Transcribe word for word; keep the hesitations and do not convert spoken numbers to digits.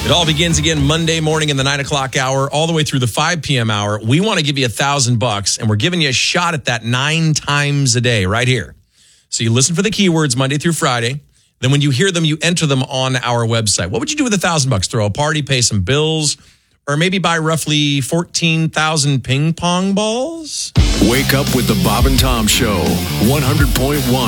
It all begins again Monday morning in the nine o'clock hour, all the way through the five p.m. hour. We want to give you a thousand bucks, and we're giving you a shot at that nine times a day right here. So you listen for the keywords Monday through Friday. Then when you hear them, you enter them on our website. What would you do with a thousand bucks? Throw a party, pay some bills, or maybe buy roughly fourteen thousand ping pong balls? Wake up with the Bob and Tom Show, one hundred point one.